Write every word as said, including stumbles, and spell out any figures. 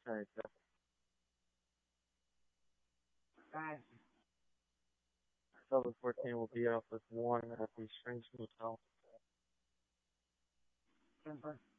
Alright, so Five. Silver fourteen will be off with one at the Strange Motel. Ten four.